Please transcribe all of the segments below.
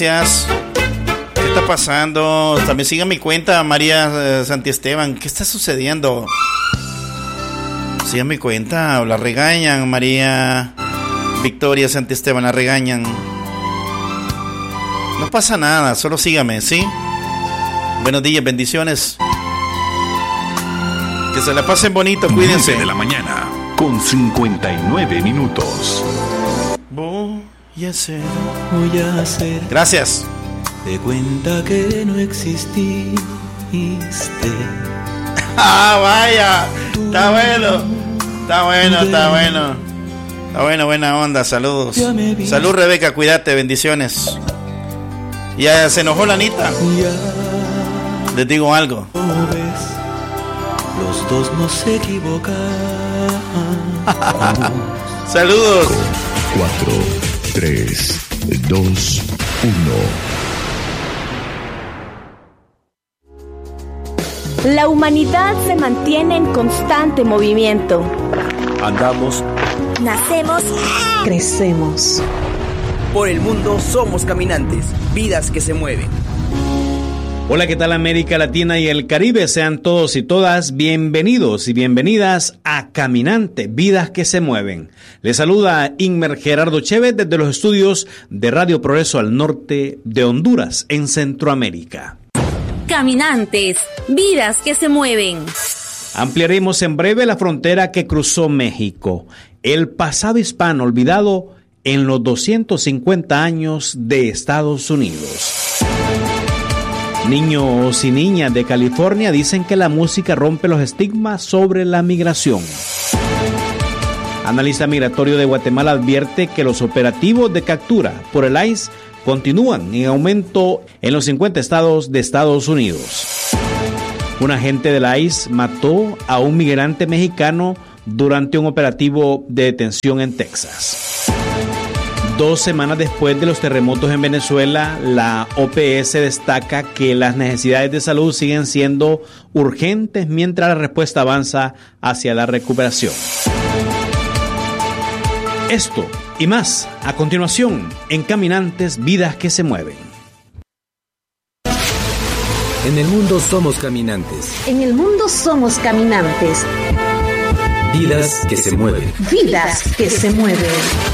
Gracias. ¿Qué está pasando? También siga mi cuenta, María Santiesteban. ¿Qué está sucediendo? Siga mi cuenta. La regañan, María Victoria Santiesteban. La regañan. No pasa nada, solo sígame, ¿sí? Buenos días, bendiciones. Que se la pasen bonito, cuídense. 9 de la mañana, con 59 minutos. Voy a hacer. Gracias. De cuenta que no exististe. Ah, vaya. Está bueno. Está bueno, está bueno. Está bueno, buena onda, saludos. Salud, Rebeca, cuídate, bendiciones. Ya se enojó la Anita. Les digo algo. Los dos nos equivocamos. Saludos. 4, 3, 2, 1. La humanidad se mantiene en constante movimiento. Andamos, nacemos, crecemos. Por el mundo somos caminantes, vidas que se mueven. Hola, ¿qué tal América Latina y el Caribe? Sean todos y todas bienvenidos y bienvenidas a Caminante, Vidas que se Mueven. Les saluda Inmer Gerardo Chévez desde los estudios de Radio Progreso al norte de Honduras, en Centroamérica. Caminantes, vidas que se mueven. Ampliaremos en breve la frontera que cruzó México, el pasado hispano olvidado en los 250 años de Estados Unidos. Niños y niñas de California dicen que la música rompe los estigmas sobre la migración. Analista migratorio de Guatemala advierte que los operativos de captura por el ICE continúan en aumento en los 50 estados de Estados Unidos. Un agente de la ICE mató a un migrante mexicano durante un operativo de detención en Texas. 2 semanas después de los terremotos en Venezuela, la OPS destaca que las necesidades de salud siguen siendo urgentes mientras la respuesta avanza hacia la recuperación. Esto y más a continuación en Caminantes, Vidas que se Mueven. en el mundo somos caminantes. En el mundo somos caminantes. Vidas que se mueven. Vidas que se mueven.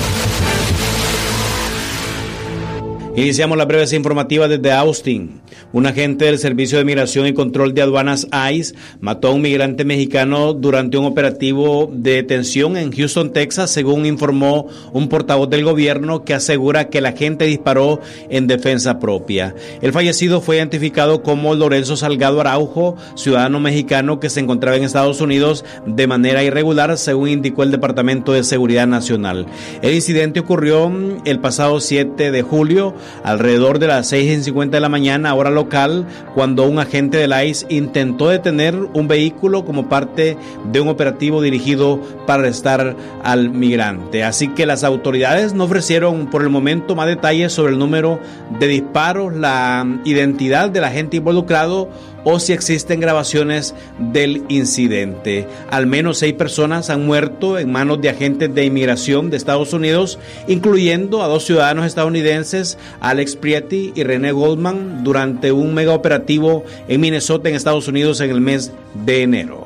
Iniciamos la breve informativa desde Austin. Un agente del Servicio de Migración y Control de Aduanas ICE mató a un migrante mexicano durante un operativo de detención en Houston, Texas, según informó un portavoz del gobierno que asegura que el agente disparó en defensa propia. El fallecido fue identificado como Lorenzo Salgado Araujo, ciudadano mexicano que se encontraba en Estados Unidos de manera irregular, según indicó el Departamento de Seguridad Nacional. El incidente ocurrió el pasado 7 de julio, alrededor de las 6:50 de la mañana, hora local, cuando un agente del ICE intentó detener un vehículo como parte de un operativo dirigido para arrestar al migrante. Así que las autoridades no ofrecieron por el momento más detalles sobre el número de disparos, la identidad del agente involucrado o si existen grabaciones del incidente. Al menos 6 personas han muerto en manos de agentes de inmigración de Estados Unidos, incluyendo a 2 ciudadanos estadounidenses, Alex Prietti y René Goldman, durante un mega operativo en Minnesota, en Estados Unidos, en el mes de enero.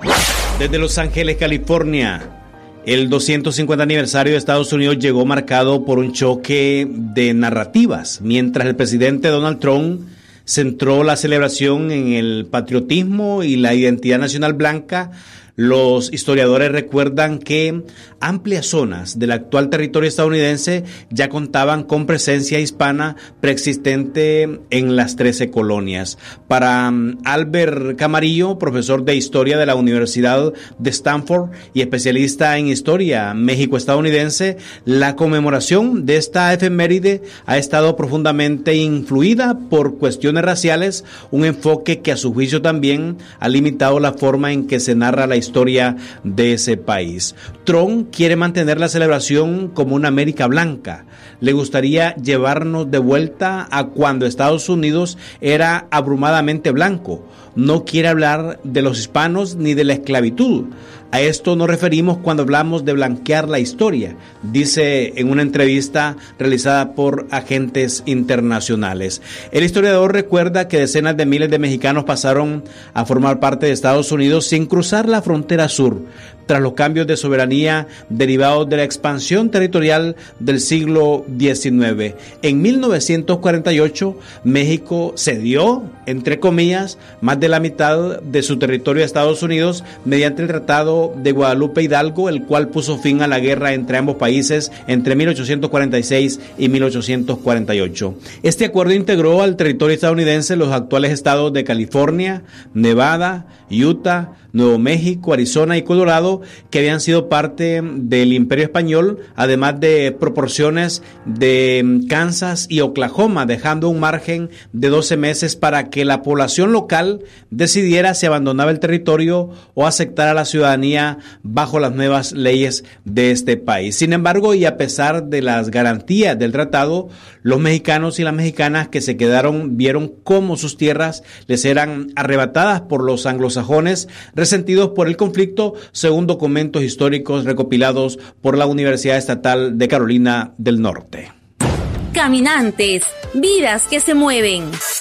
Desde Los Ángeles, California, el 250 aniversario de Estados Unidos llegó marcado por un choque de narrativas, mientras el presidente Donald Trump centró la celebración en el patriotismo y la identidad nacional blanca. Los historiadores recuerdan que amplias zonas del actual territorio estadounidense ya contaban con presencia hispana preexistente en las 13 colonias. Para Albert Camarillo, profesor de historia de la Universidad de Stanford y especialista en historia México-estadounidense, la conmemoración de esta efeméride ha estado profundamente influida por cuestiones raciales, un enfoque que a su juicio también ha limitado la forma en que se narra la historia de ese país. Trump quiere mantener la celebración como una América blanca. le gustaría llevarnos de vuelta a cuando Estados Unidos era abrumadamente blanco. No quiere hablar de los hispanos ni de la esclavitud. A esto nos referimos cuando hablamos de blanquear la historia, dice en una entrevista realizada por agentes internacionales. El historiador recuerda que decenas de miles de mexicanos pasaron a formar parte de Estados Unidos sin cruzar la frontera sur, tras los cambios de soberanía derivados de la expansión territorial del siglo XIX. En 1948, México cedió, entre comillas, más de la mitad de su territorio a Estados Unidos mediante el Tratado de Guadalupe Hidalgo, el cual puso fin a la guerra entre ambos países entre 1846 y 1848. Este acuerdo integró al territorio estadounidense los actuales estados de California, Nevada, Utah, Nuevo México, Arizona y Colorado, que habían sido parte del Imperio Español, además de proporciones de Kansas y Oklahoma, dejando un margen de 12 meses para que la población local decidiera si abandonaba el territorio o aceptara la ciudadanía bajo las nuevas leyes de este país. Sin embargo, y a pesar de las garantías del tratado, los mexicanos y las mexicanas que se quedaron vieron cómo sus tierras les eran arrebatadas por los anglosajones, resentidos por el conflicto, según documentos históricos recopilados por la Universidad Estatal de Carolina del Norte. Caminantes, vidas que se mueven.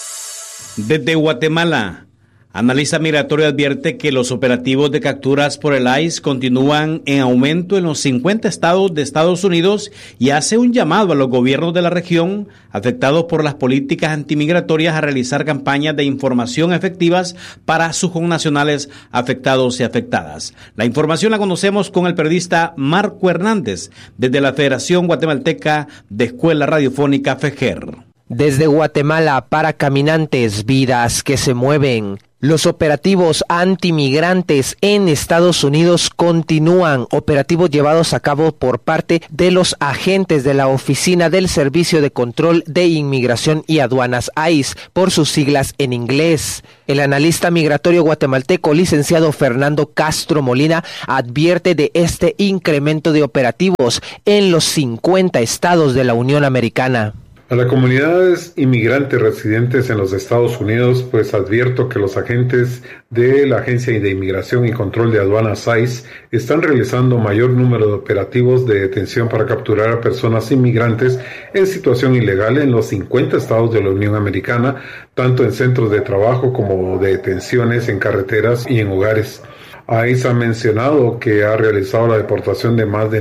Desde Guatemala, Analista Migratorio advierte que los operativos de capturas por el ICE continúan en aumento en los 50 estados de Estados Unidos y hace un llamado a los gobiernos de la región afectados por las políticas antimigratorias a realizar campañas de información efectivas para sus connacionales afectados y afectadas. La información la conocemos con el periodista Marco Hernández desde la Federación Guatemalteca de Escuela Radiofónica FEGER. Desde Guatemala para Caminantes, vidas que se mueven. Los operativos antimigrantes en Estados Unidos continúan, operativos llevados a cabo por parte de los agentes de la Oficina del Servicio de Control de Inmigración y Aduanas ICE, por sus siglas en inglés. El analista migratorio guatemalteco, licenciado Fernando Castro Molina, advierte de este incremento de operativos en los 50 estados de la Unión Americana. A las comunidades inmigrantes residentes en los Estados Unidos, pues advierto que los agentes de la Agencia de Inmigración y Control de Aduanas ICE están realizando mayor número de operativos de detención para capturar a personas inmigrantes en situación ilegal en los 50 estados de la Unión Americana, tanto en centros de trabajo como de detenciones en carreteras y en hogares. ICE ha mencionado que ha realizado la deportación de más de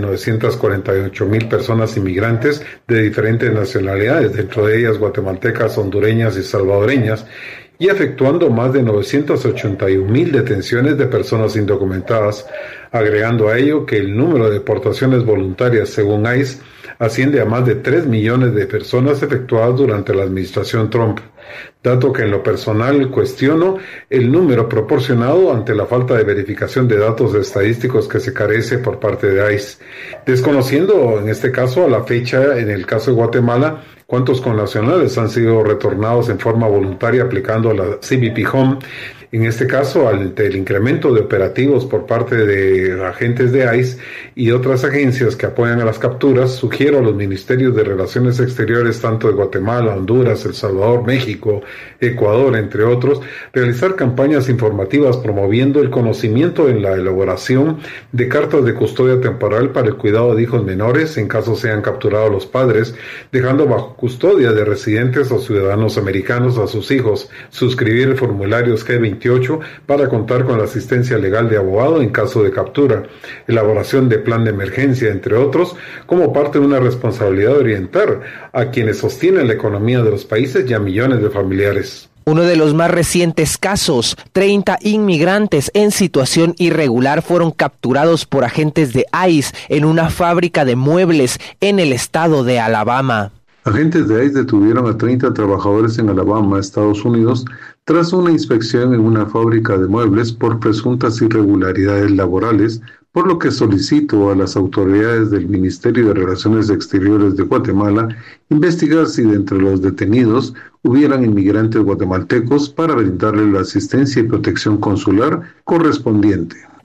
948,000 personas inmigrantes de diferentes nacionalidades, dentro de ellas guatemaltecas, hondureñas y salvadoreñas, y efectuando más de 981,000 detenciones de personas indocumentadas, agregando a ello que el número de deportaciones voluntarias, según ICE, asciende a más de 3 millones de personas efectuadas durante la administración Trump, dato que en lo personal cuestiono el número proporcionado ante la falta de verificación de datos estadísticos que se carece por parte de ICE, desconociendo en este caso a la fecha, en el caso de Guatemala, cuántos connacionales han sido retornados en forma voluntaria aplicando la CBP Home. En este caso, ante el incremento de operativos por parte de agentes de ICE y otras agencias que apoyan a las capturas, sugiero a los ministerios de Relaciones Exteriores tanto de Guatemala, Honduras, El Salvador, México, Ecuador, entre otros, realizar campañas informativas promoviendo el conocimiento en la elaboración de cartas de custodia temporal para el cuidado de hijos menores en caso sean capturados los padres, dejando bajo custodia de residentes o ciudadanos americanos a sus hijos, suscribir formularios G28 para contar con la asistencia legal de abogado en caso de captura, elaboración de plan de emergencia, entre otros, como parte de una responsabilidad de orientar a quienes sostienen la economía de los países y a millones de familiares. Uno de los más recientes casos, 30 inmigrantes en situación irregular fueron capturados por agentes de ICE en una fábrica de muebles en el estado de Alabama. Agentes de ICE detuvieron a 30 trabajadores en Alabama, Estados Unidos, tras una inspección en una fábrica de muebles por presuntas irregularidades laborales, por lo que solicito a las autoridades del Ministerio de Relaciones Exteriores de Guatemala investigar si de entre los detenidos hubieran inmigrantes guatemaltecos para brindarles la asistencia y protección consular correspondiente.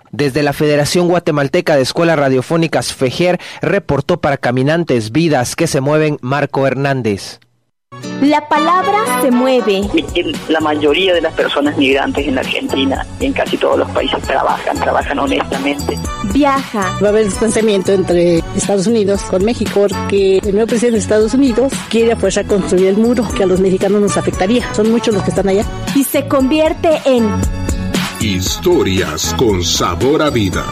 Desde la Federación Guatemalteca de Escuelas Radiofónicas FEGER, reportó para Caminantes Vidas que se Mueven, Marco Hernández. La palabra se mueve. La mayoría de las personas migrantes en la Argentina y en casi todos los países trabajan honestamente. Viaja. Va a haber distanciamiento entre Estados Unidos con México porque el nuevo presidente de Estados Unidos quiere a fuerza construir el muro que a los mexicanos nos afectaría. Son muchos los que están allá. Y se convierte en Historias con sabor a vida.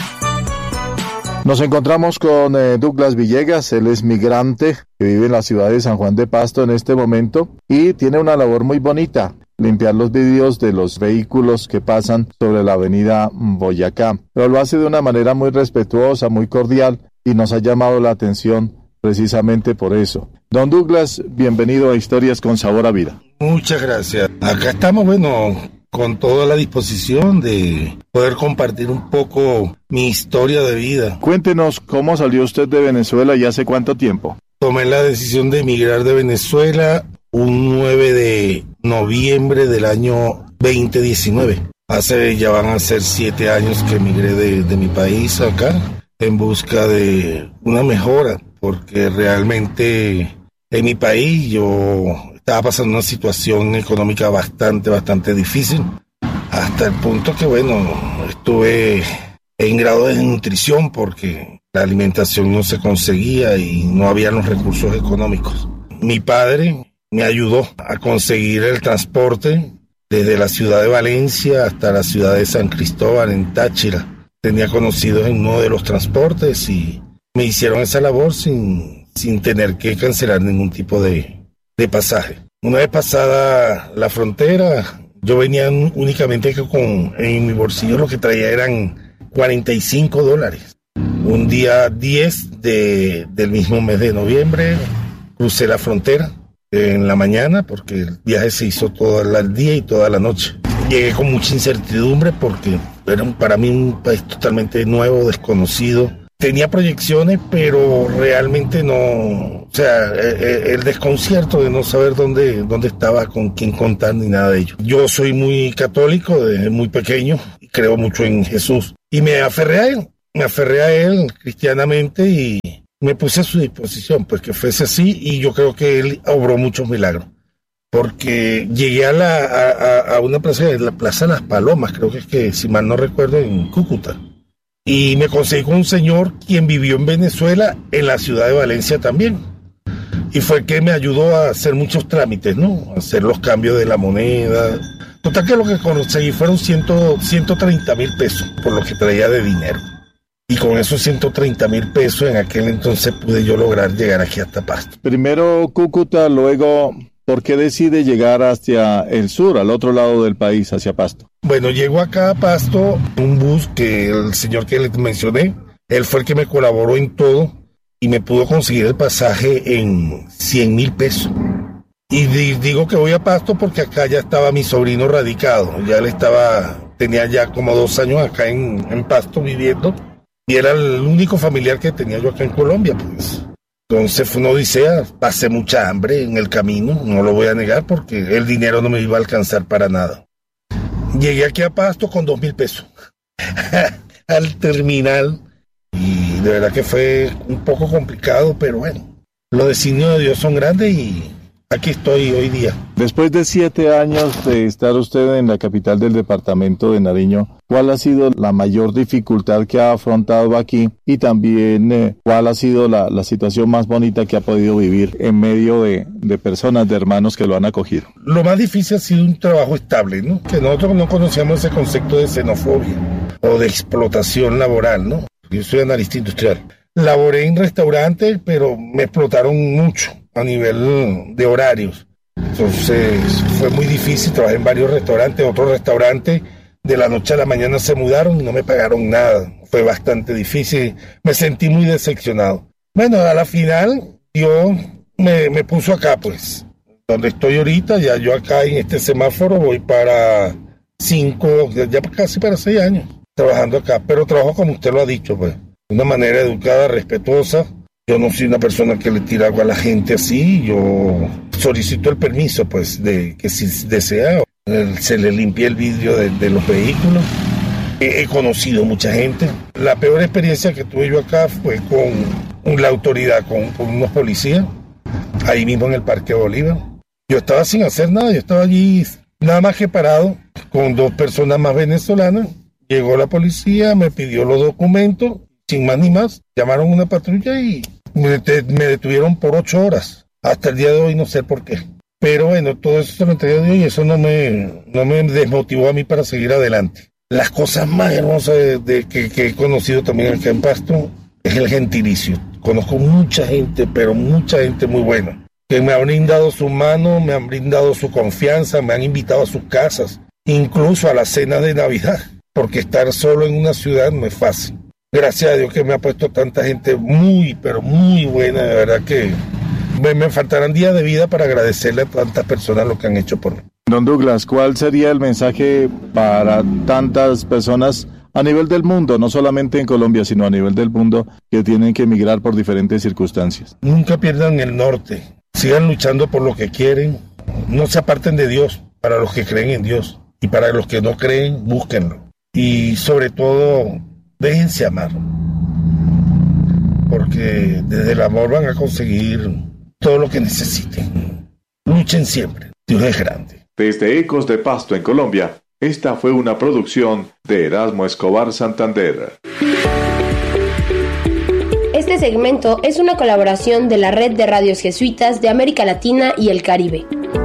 Nos encontramos con Douglas Villegas, él es migrante que vive en la ciudad de San Juan de Pasto en este momento y tiene una labor muy bonita, limpiar los vidrios de los vehículos que pasan sobre la avenida Boyacá. Pero lo hace de una manera muy respetuosa, muy cordial y nos ha llamado la atención precisamente por eso. Don Douglas, bienvenido a Historias con Sabor a Vida. Muchas gracias. Acá estamos, con toda la disposición de poder compartir un poco mi historia de vida. Cuéntenos cómo salió usted de Venezuela y hace cuánto tiempo. Tomé la decisión de emigrar de Venezuela un 9 de noviembre del año 2019. Ya van a ser 7 años que emigré de mi país acá en busca de una mejora, porque realmente en mi país yo estaba pasando una situación económica bastante difícil, hasta el punto que, estuve en grado de desnutrición porque la alimentación no se conseguía y no había los recursos económicos. Mi padre me ayudó a conseguir el transporte desde la ciudad de Valencia hasta la ciudad de San Cristóbal, en Táchira. Tenía conocidos en uno de los transportes y me hicieron esa labor sin tener que cancelar ningún tipo de pasaje. Una vez pasada la frontera, yo venía únicamente en mi bolsillo lo que traía eran $45. Un día 10 del mismo mes de noviembre, crucé la frontera en la mañana porque el viaje se hizo todo el día y toda la noche. Llegué con mucha incertidumbre porque era para mí un país totalmente nuevo, desconocido. Tenía proyecciones, pero realmente no, el desconcierto de no saber dónde estaba, con quién contar, ni nada de ello. Yo soy muy católico desde muy pequeño, y creo mucho en Jesús, y me aferré a él cristianamente y me puse a su disposición, pues que fuese así, y yo creo que él obró muchos milagros, porque llegué a una plaza, la Plaza Las Palomas, creo que es que, si mal no recuerdo, en Cúcuta. Y me conseguí con un señor quien vivió en Venezuela, en la ciudad de Valencia también. Y fue el que me ayudó a hacer muchos trámites, a hacer los cambios de la moneda. Total que lo que conseguí fueron 130,000 pesos por lo que traía de dinero. Y con esos 130,000 pesos en aquel entonces pude yo lograr llegar aquí hasta Pasto. Primero Cúcuta, luego, ¿por qué decide llegar hacia el sur, al otro lado del país, hacia Pasto? Llego acá a Pasto, un bus que el señor que les mencioné, él fue el que me colaboró en todo y me pudo conseguir el pasaje en 100,000 pesos. Y digo que voy a Pasto porque acá ya estaba mi sobrino radicado, tenía ya como 2 años acá en Pasto viviendo y era el único familiar que tenía yo acá en Colombia, pues. Entonces fue una odisea, pasé mucha hambre en el camino, no lo voy a negar porque el dinero no me iba a alcanzar para nada. Llegué aquí a Pasto con 2,000 pesos al terminal y de verdad que fue un poco complicado, pero los designios de Dios son grandes y aquí estoy hoy día. Después de 7 años de estar usted en la capital del departamento de Nariño, ¿cuál ha sido la mayor dificultad que ha afrontado aquí? Y también, ¿cuál ha sido la situación más bonita que ha podido vivir en medio de personas, de hermanos que lo han acogido? Lo más difícil ha sido un trabajo estable, que nosotros no conocíamos ese concepto de xenofobia o de explotación laboral, Yo soy analista industrial. Laboré en restaurantes, pero me explotaron mucho a nivel de horarios. Entonces fue muy difícil, trabajé en varios restaurantes, otros restaurantes de la noche a la mañana se mudaron y no me pagaron nada. Fue bastante difícil, me sentí muy decepcionado. A la final Dios me puso acá, pues, donde estoy ahorita. Ya yo acá en este semáforo voy para 6 años trabajando acá, pero trabajo como usted lo ha dicho, pues, de una manera educada, respetuosa. Yo no soy una persona que le tira agua a la gente así. Yo solicito el permiso, pues, de que si desea, se le limpie el vidrio de los vehículos. He conocido mucha gente. La peor experiencia que tuve yo acá fue con la autoridad, con unos policías, ahí mismo en el Parque Bolívar. Yo estaba sin hacer nada, yo estaba allí nada más que parado con 2 personas más venezolanas. Llegó la policía, me pidió los documentos, sin más ni más. Llamaron una patrulla y me detuvieron por 8 horas. Hasta el día de hoy no sé por qué. Pero bueno, todo eso se lo entregué a Dios y eso no me desmotivó a mí para seguir adelante. Las cosas más hermosas que he conocido también acá en Pasto es el gentilicio. Conozco mucha gente, pero mucha gente muy buena, que me ha brindado su mano, me han brindado su confianza, me han invitado a sus casas, incluso a la cena de Navidad, porque estar solo en una ciudad no es fácil. Gracias a Dios que me ha puesto tanta gente muy, pero muy buena, de verdad que me faltarán días de vida para agradecerle a tantas personas lo que han hecho por mí. Don Douglas, ¿cuál sería el mensaje para tantas personas a nivel del mundo, no solamente en Colombia, sino a nivel del mundo, que tienen que emigrar por diferentes circunstancias? Nunca pierdan el norte, sigan luchando por lo que quieren, no se aparten de Dios, para los que creen en Dios, y para los que no creen, búsquenlo. Y sobre todo, déjense amar, porque desde el amor van a conseguir todo lo que necesiten. Luchen siempre, Dios es grande. Desde Ecos de Pasto en Colombia, esta fue una producción de Erasmo Escobar Santander. Este segmento es una colaboración de la Red de Radios Jesuitas de América Latina y el Caribe.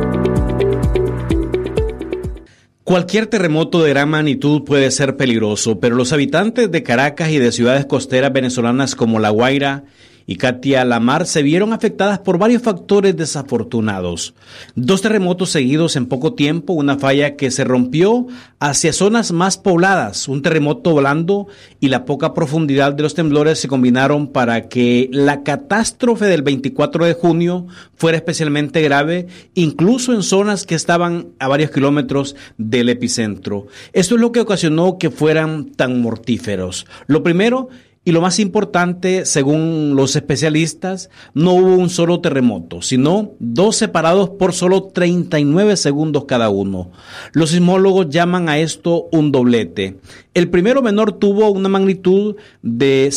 Cualquier terremoto de gran magnitud puede ser peligroso, pero los habitantes de Caracas y de ciudades costeras venezolanas como La Guaira y Catia la Mar se vieron afectadas por varios factores desafortunados. 2 terremotos seguidos en poco tiempo, una falla que se rompió hacia zonas más pobladas, un terremoto blando y la poca profundidad de los temblores se combinaron para que la catástrofe del 24 de junio fuera especialmente grave, incluso en zonas que estaban a varios kilómetros del epicentro. Esto es lo que ocasionó que fueran tan mortíferos. Lo primero y lo más importante, según los especialistas, no hubo un solo terremoto, sino 2 separados por solo 39 segundos cada uno. Los sismólogos llaman a esto un doblete. El primero menor tuvo una magnitud de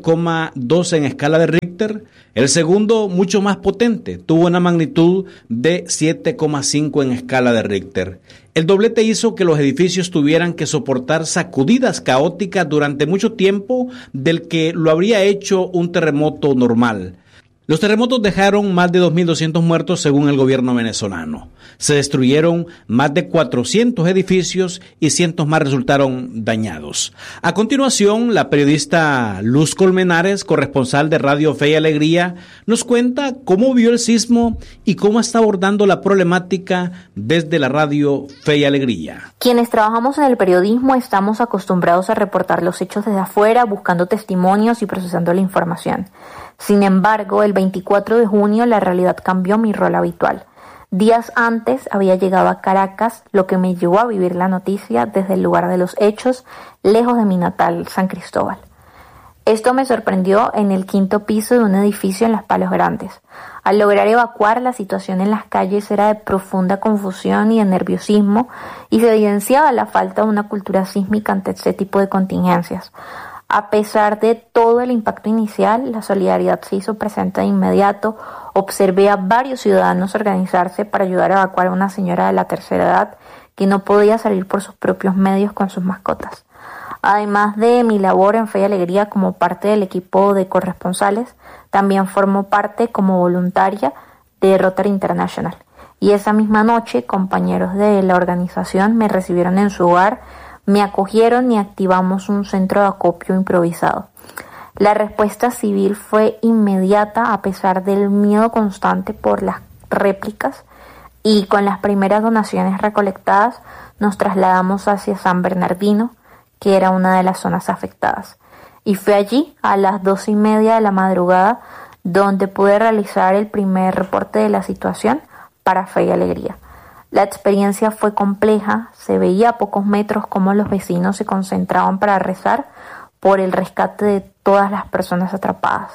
7,2 en escala de Richter. El segundo, mucho más potente, tuvo una magnitud de 7,5 en escala de Richter. El doblete hizo que los edificios tuvieran que soportar sacudidas caóticas durante mucho tiempo del que lo habría hecho un terremoto normal. Los terremotos dejaron más de 2.200 muertos según el gobierno venezolano. Se destruyeron más de 400 edificios y cientos más resultaron dañados. A continuación, la periodista Luz Colmenares, corresponsal de Radio Fe y Alegría, nos cuenta cómo vio el sismo y cómo está abordando la problemática desde la Radio Fe y Alegría. Quienes trabajamos en el periodismo estamos acostumbrados a reportar los hechos desde afuera, buscando testimonios y procesando la información. Sin embargo, el 24 de junio la realidad cambió mi rol habitual. Días antes había llegado a Caracas, lo que me llevó a vivir la noticia desde el lugar de los hechos, lejos de mi natal San Cristóbal. Esto me sorprendió en el 5º piso de un edificio en Los Palos Grandes. Al lograr evacuar, la situación en las calles era de profunda confusión y de nerviosismo, y se evidenciaba la falta de una cultura sísmica ante este tipo de contingencias. A pesar de todo el impacto inicial, la solidaridad se hizo presente de inmediato. Observé a varios ciudadanos organizarse para ayudar a evacuar a una señora de la tercera edad que no podía salir por sus propios medios con sus mascotas. Además de mi labor en Fe y Alegría como parte del equipo de corresponsales, también formo parte como voluntaria de Rotary International. Y esa misma noche, compañeros de la organización me recibieron en su hogar, me acogieron y activamos un centro de acopio improvisado. La respuesta civil fue inmediata a pesar del miedo constante por las réplicas, y con las primeras donaciones recolectadas nos trasladamos hacia San Bernardino, que era una de las zonas afectadas. Y fue allí, a las 2:30 de la madrugada, donde pude realizar el primer reporte de la situación para Fe y Alegría. La experiencia fue compleja, se veía a pocos metros cómo los vecinos se concentraban para rezar por el rescate de todas las personas atrapadas.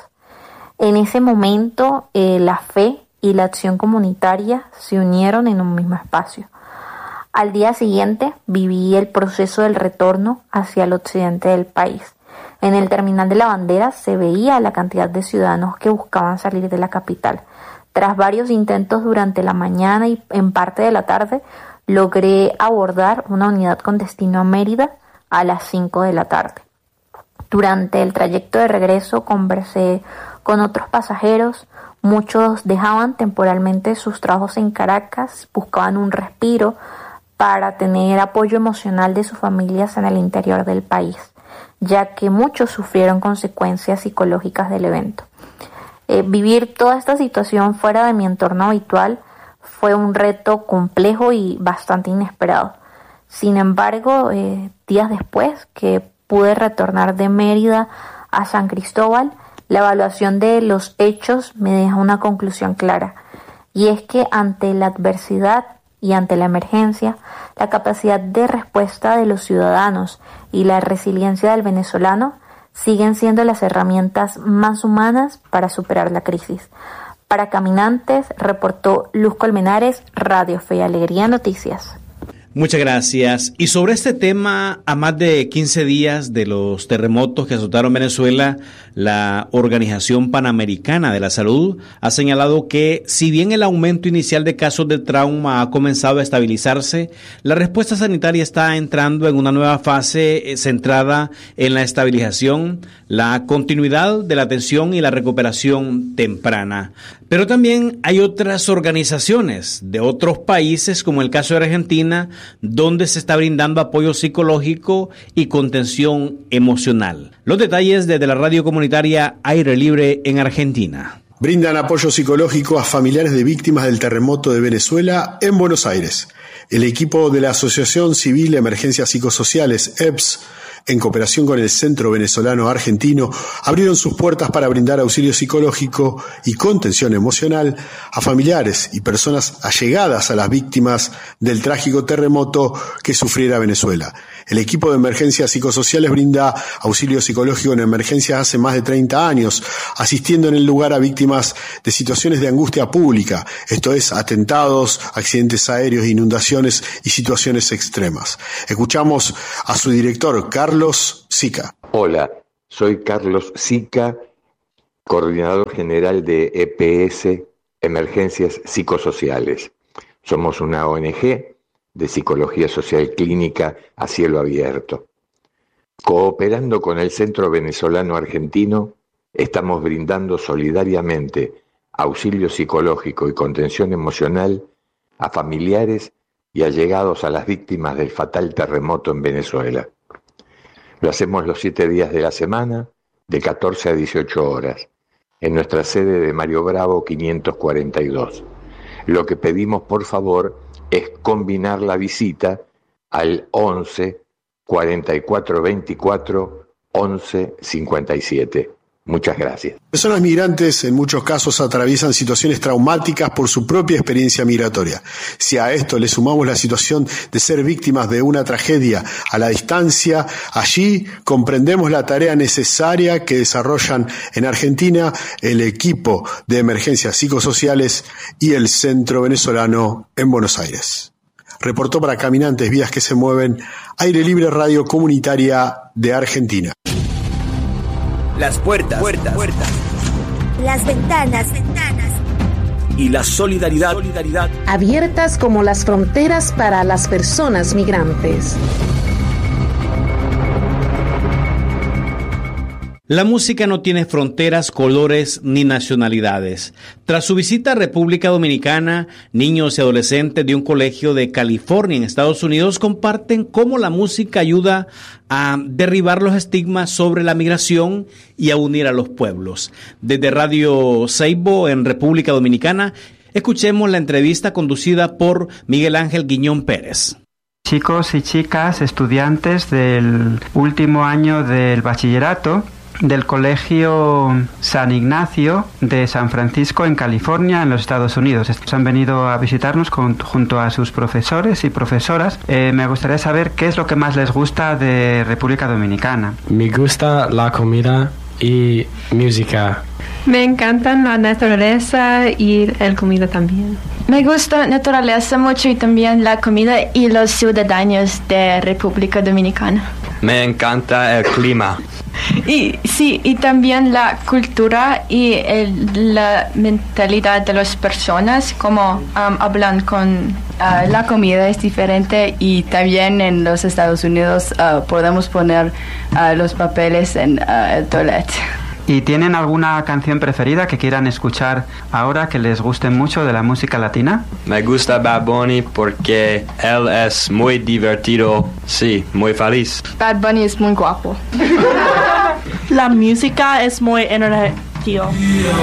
En ese momento, la fe y la acción comunitaria se unieron en un mismo espacio. Al día siguiente viví el proceso del retorno hacia el occidente del país. En el terminal de la Bandera se veía la cantidad de ciudadanos que buscaban salir de la capital. Tras varios intentos durante la mañana y en parte de la tarde, logré abordar una unidad con destino a Mérida a las 5 de la tarde. Durante el trayecto de regreso conversé con otros pasajeros. Muchos dejaban temporalmente sus trabajos en Caracas, buscaban un respiro para tener apoyo emocional de sus familias en el interior del país, ya que muchos sufrieron consecuencias psicológicas del evento. Vivir toda esta situación fuera de mi entorno habitual fue un reto complejo y bastante inesperado. Sin embargo, días después que pude retornar de Mérida a San Cristóbal, la evaluación de los hechos me deja una conclusión clara, y es que ante la adversidad y ante la emergencia, la capacidad de respuesta de los ciudadanos y la resiliencia del venezolano siguen siendo las herramientas más humanas para superar la crisis. Para Caminantes, reportó Luz Colmenares, Radio Fe y Alegría Noticias. Muchas gracias. Y sobre este tema, a más de 15 días de los terremotos que azotaron Venezuela, la Organización Panamericana de la Salud ha señalado que, si bien el aumento inicial de casos de trauma ha comenzado a estabilizarse, la respuesta sanitaria está entrando en una nueva fase centrada en la estabilización, la continuidad de la atención y la recuperación temprana. Pero también hay otras organizaciones de otros países, como el caso de Argentina, donde se está brindando apoyo psicológico y contención emocional. Los detalles desde la radio comunitaria Aire Libre en Argentina. Brindan apoyo psicológico a familiares de víctimas del terremoto de Venezuela en Buenos Aires. El equipo de la Asociación Civil de Emergencias Psicosociales, EPS, en cooperación con el Centro Venezolano Argentino, abrieron sus puertas para brindar auxilio psicológico y contención emocional a familiares y personas allegadas a las víctimas del trágico terremoto que sufriera Venezuela. El equipo de emergencias psicosociales brinda auxilio psicológico en emergencias hace más de 30 años, asistiendo en el lugar a víctimas de situaciones de angustia pública, esto es, atentados, accidentes aéreos, inundaciones y situaciones extremas. Escuchamos a su director, Carlos Sica. Hola, soy Carlos Sica, coordinador general de EPS, Emergencias Psicosociales. Somos una ONG de Psicología Social Clínica a cielo abierto. Cooperando con el Centro Venezolano Argentino, estamos brindando solidariamente auxilio psicológico y contención emocional a familiares y allegados a las víctimas del fatal terremoto en Venezuela. Lo hacemos los 7 días de la semana, de 14 a 18 horas, en nuestra sede de Mario Bravo 542. Lo que pedimos, por favor, es combinar la visita al 11 44 24 11 57. Muchas gracias. Personas migrantes en muchos casos atraviesan situaciones traumáticas por su propia experiencia migratoria. Si a esto le sumamos la situación de ser víctimas de una tragedia a la distancia, allí comprendemos la tarea necesaria que desarrollan en Argentina el equipo de emergencias psicosociales y el Centro Venezolano en Buenos Aires. Reportó para Caminantes, Vidas que se Mueven, Aire Libre Radio Comunitaria de Argentina. Las puertas. Las ventanas. Y la solidaridad. Abiertas como las fronteras para las personas migrantes. La música no tiene fronteras, colores ni nacionalidades. Tras su visita a República Dominicana, niños y adolescentes de un colegio de California en Estados Unidos comparten cómo la música ayuda a derribar los estigmas sobre la migración y a unir a los pueblos. Desde Radio Seibo en República Dominicana, escuchemos la entrevista conducida por Miguel Ángel Guiñón Pérez. Chicos y chicas, estudiantes del último año del bachillerato, del Colegio San Ignacio de San Francisco en California, en los Estados Unidos. Estos han venido a visitarnos junto a sus profesores y profesoras. Me gustaría saber qué es lo que más les gusta de República Dominicana. Me gusta la comida y música. Me encantan la naturaleza y la comida también. Me gusta la naturaleza mucho y también la comida y los ciudadanos de República Dominicana. Me encanta el clima. Y también la cultura y la mentalidad de las personas, como hablan con... la comida es diferente y también en los Estados Unidos podemos poner los papeles en el toilet. ¿Y tienen alguna canción preferida que quieran escuchar ahora que les guste mucho de la música latina? Me gusta Bad Bunny porque él es muy divertido, sí, muy feliz. Bad Bunny es muy guapo. La música es muy energética.